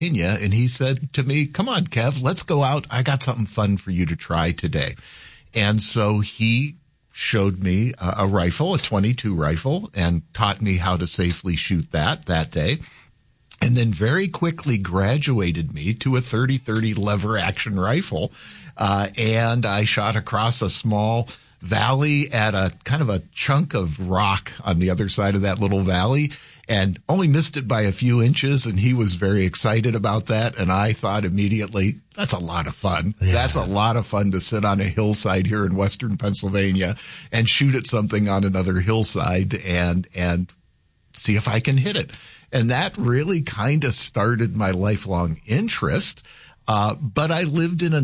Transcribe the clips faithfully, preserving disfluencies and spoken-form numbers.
And he said to me, come on, Kev, let's go out. I got something fun for you to try today. And so he showed me a, a rifle, a twenty-two rifle, and taught me how to safely shoot that that day. And then very quickly graduated me to a thirty thirty lever action rifle. Uh, and I shot across a small valley at a kind of a chunk of rock on the other side of that little valley, and only missed it by a few inches. And he was very excited about that. And I thought immediately, that's a lot of fun. Yeah. That's a lot of fun to sit on a hillside here in Western Pennsylvania and shoot at something on another hillside and, and see if I can hit it. And that really kind of started my lifelong interest. Uh, but I lived in a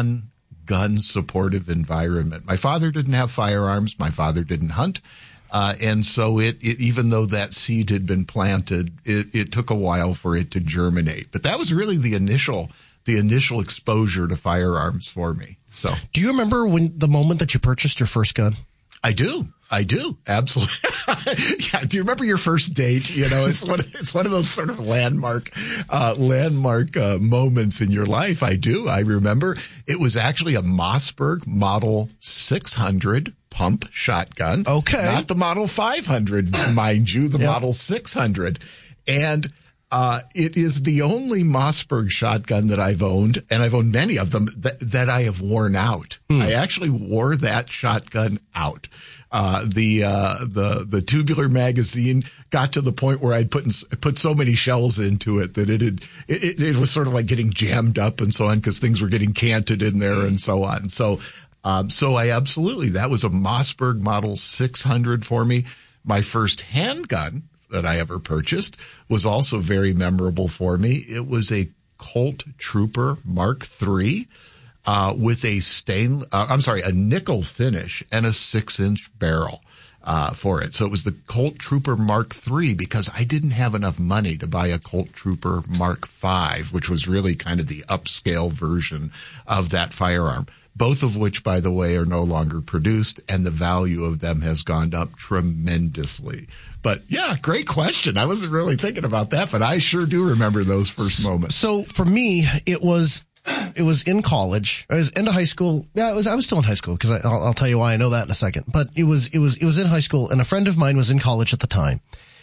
non-gun supportive environment. My father didn't have firearms. My father didn't hunt. Uh, and so it, it, even though that seed had been planted, it, it took a while for it to germinate. But that was really the initial, the initial exposure to firearms for me. So, do you remember when the moment that you purchased your first gun? I do. I do. Absolutely. Yeah. Do you remember your first date? You know, it's one, it's one of those sort of landmark, uh, landmark, uh, moments in your life. I do. I remember it was actually a Mossberg Model six hundred pump shotgun. Okay. Not the Model five hundred, mind you, the yep. Model six hundred. And, uh, it is the only Mossberg shotgun that I've owned, and I've owned many of them that, that I have worn out. Hmm. I actually wore that shotgun out. Uh, the, uh, the, the tubular magazine got to the point where I'd put, in, put so many shells into it that it had, it, it was sort of like getting jammed up and so on because things were getting canted in there and so on. So, um, so I absolutely, that was a Mossberg Model six hundred for me. My first handgun that I ever purchased was also very memorable for me. It was a Colt Trooper Mark three. Uh, with a stain, uh, I'm sorry, a nickel finish and a six inch barrel, uh, for it. So it was the Colt Trooper Mark three because I didn't have enough money to buy a Colt Trooper Mark five, which was really kind of the upscale version of that firearm. Both of which, by the way, are no longer produced, and the value of them has gone up tremendously. But yeah, great question. I wasn't really thinking about that, but I sure do remember those first moments. So for me, it was, It was in college. I was into high school. Yeah, it was, I was still in high school because I'll, I'll tell you why I know that in a second. But it was, it was, it was in high school, and a friend of mine was in college at the time,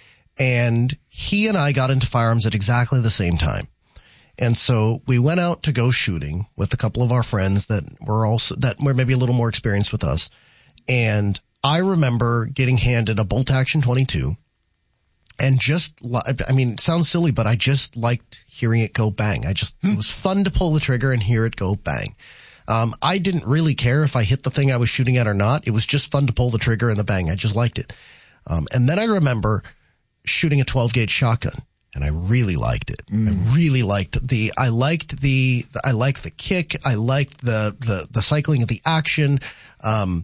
and he and I got into firearms at exactly the same time. And so we went out to go shooting with a couple of our friends that were also, that were maybe a little more experienced with us. And I remember getting handed a bolt action twenty-two. And just, I mean, it sounds silly, but I just liked hearing it go bang. I just, it was fun to pull the trigger and hear it go bang. Um, I didn't really care if I hit the thing I was shooting at or not. It was just fun to pull the trigger and the bang. I just liked it. Um, and then I remember shooting a twelve gauge shotgun, and I really liked it. Mm. I really liked the, I liked the, I liked the kick. I liked the, the, the cycling of the action. Um,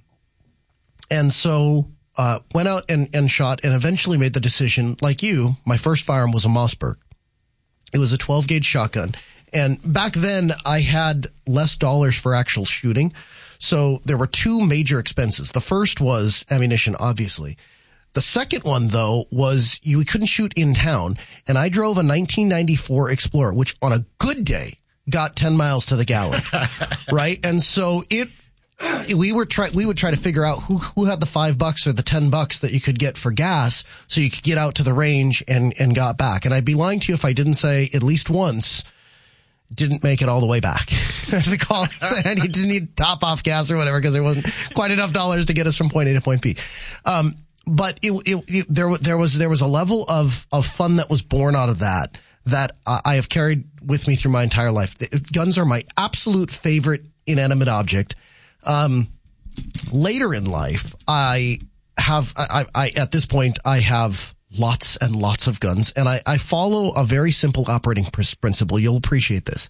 and so, Uh, went out and, and shot and eventually made the decision, like you, my first firearm was a Mossberg. It was a twelve gauge shotgun. And back then I had less dollars for actual shooting. So there were two major expenses. The first was ammunition, obviously. The second one, though, was you couldn't shoot in town. And I drove a nineteen ninety-four Explorer, which on a good day got ten miles to the gallon. Right. And so it, We were try, we would try to figure out who, who had the five bucks or the ten bucks that you could get for gas so you could get out to the range and, and got back. And I'd be lying to you if I didn't say at least once didn't make it all the way back. The call, I need to need top off gas or whatever because there wasn't quite enough dollars to get us from point A to point B. Um, but it, it, it, there, there was, there was a level of, of fun that was born out of that, that I have carried with me through my entire life. Guns are my absolute favorite inanimate object. Um, later in life, I have, I, I, at this point, I have lots and lots of guns, and I, I follow a very simple operating pr- principle. You'll appreciate this.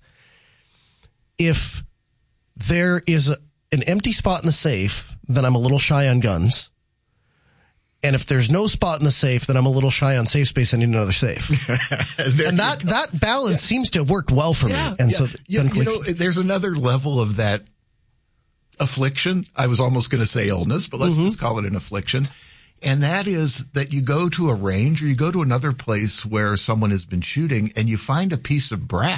If there is a, an empty spot in the safe, then I'm a little shy on guns. And if there's no spot in the safe, then I'm a little shy on safe space. I need another safe. And that, that balance yeah. seems to have worked well for yeah, me. And yeah. so, you, you know, there's another level of that affliction. I was almost going to say illness, but let's mm-hmm. just call it an affliction. And that is that you go to a range or you go to another place where someone has been shooting and you find a piece of brass